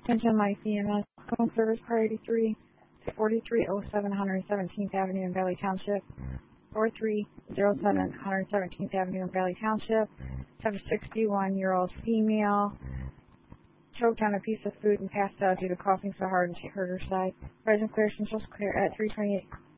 Attention Life EMS, phone service priority 3 to 4307 117th Avenue in Valley Township. 4307 117th Avenue in Valley Township. Have a 61-year-old female choked on a piece of food and passed out due to coughing so hard and she hurt her side. Present clear, central clear at 328